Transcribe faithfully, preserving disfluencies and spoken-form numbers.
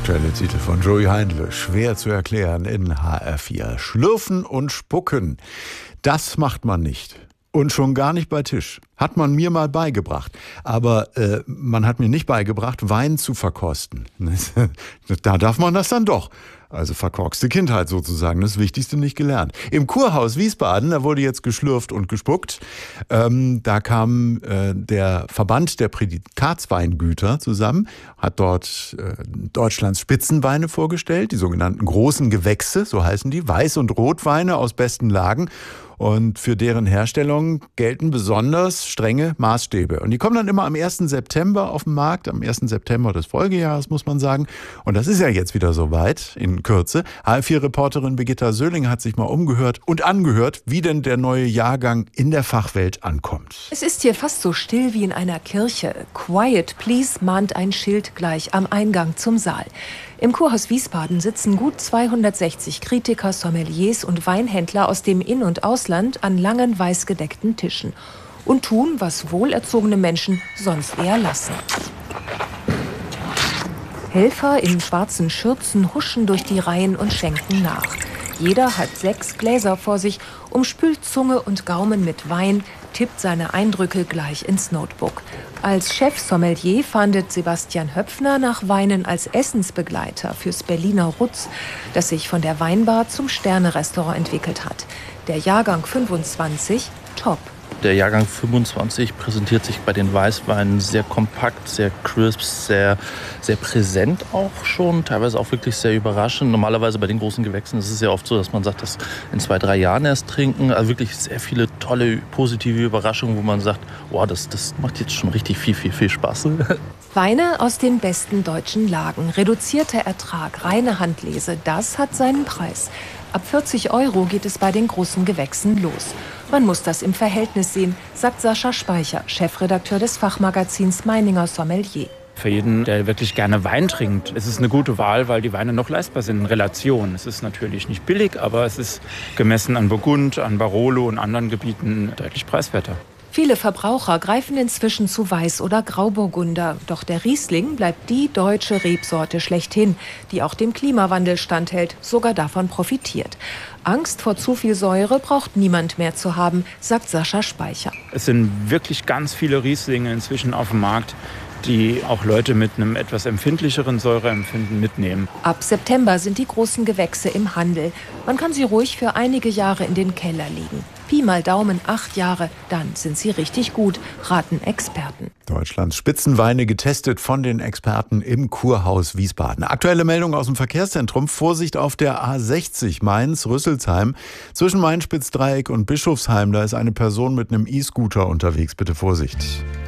aktuelle Titel von Joey Heindle, schwer zu erklären in H R vier. Schlürfen und Spucken, das macht man nicht. Und schon gar nicht bei Tisch. Hat man mir mal beigebracht. Aber äh, man hat mir nicht beigebracht, Wein zu verkosten. Da darf man das dann doch. Also verkorkste Kindheit sozusagen, das Wichtigste nicht gelernt. Im Kurhaus Wiesbaden, da wurde jetzt geschlürft und gespuckt. Ähm, da kam äh, der Verband der Prädikatsweingüter zusammen, hat dort äh, Deutschlands Spitzenweine vorgestellt, die sogenannten großen Gewächse, so heißen die, Weiß- und Rotweine aus besten Lagen. Und für deren Herstellung gelten besonders strenge Maßstäbe. Und die kommen dann immer am ersten September auf den Markt, am ersten September des Folgejahres, muss man sagen. Und das ist ja jetzt wieder soweit, in Kürze. H R vier-Reporterin Birgitta Söhling hat sich mal umgehört und angehört, wie denn der neue Jahrgang in der Fachwelt ankommt. Es ist hier fast so still wie in einer Kirche. Quiet, please, mahnt ein Schild gleich am Eingang zum Saal. Im Kurhaus Wiesbaden sitzen gut zweihundertsechzig Kritiker, Sommeliers und Weinhändler aus dem In- und Ausland an langen, weiß gedeckten Tischen und tun, was wohlerzogene Menschen sonst eher lassen. Helfer in schwarzen Schürzen huschen durch die Reihen und schenken nach. Jeder hat sechs Gläser vor sich, umspült Zunge und Gaumen mit Wein, tippt seine Eindrücke gleich ins Notebook. Als Chef-Sommelier fahndet Sebastian Höpfner nach Weinen als Essensbegleiter fürs Berliner Rutz, das sich von der Weinbar zum Sterne-Restaurant entwickelt hat. Der Jahrgang fünfundzwanzig, top. Der Jahrgang fünfundzwanzig präsentiert sich bei den Weißweinen sehr kompakt, sehr crisp, sehr, sehr präsent auch schon, teilweise auch wirklich sehr überraschend. Normalerweise bei den großen Gewächsen ist es ja oft so, dass man sagt, das in zwei, drei Jahren erst trinken. Also wirklich sehr viele tolle, positive Überraschungen, wo man sagt, wow, das, das macht jetzt schon richtig viel, viel, viel Spaß. Weine aus den besten deutschen Lagen, reduzierter Ertrag, reine Handlese, das hat seinen Preis. Ab vierzig Euro geht es bei den großen Gewächsen los. Man muss das im Verhältnis sehen, sagt Sascha Speicher, Chefredakteur des Fachmagazins Meininger Sommelier. Für jeden, der wirklich gerne Wein trinkt, ist es eine gute Wahl, weil die Weine noch leistbar sind in Relation. Es ist natürlich nicht billig, aber es ist gemessen an Burgund, an Barolo und anderen Gebieten deutlich preiswerter. Viele Verbraucher greifen inzwischen zu Weiß- oder Grauburgunder. Doch der Riesling bleibt die deutsche Rebsorte schlechthin, die auch dem Klimawandel standhält, sogar davon profitiert. Angst vor zu viel Säure braucht niemand mehr zu haben, sagt Sascha Speicher. Es sind wirklich ganz viele Rieslinge inzwischen auf dem Markt, die auch Leute mit einem etwas empfindlicheren Säureempfinden mitnehmen. Ab September sind die großen Gewächse im Handel. Man kann sie ruhig für einige Jahre in den Keller legen. Pi mal Daumen, acht Jahre, dann sind sie richtig gut, raten Experten. Deutschlands Spitzenweine getestet von den Experten im Kurhaus Wiesbaden. Aktuelle Meldung aus dem Verkehrszentrum. Vorsicht auf der A sechzig Mainz-Rüsselsheim. Zwischen Main-Spitzdreieck und Bischofsheim, da ist eine Person mit einem E-Scooter unterwegs. Bitte Vorsicht.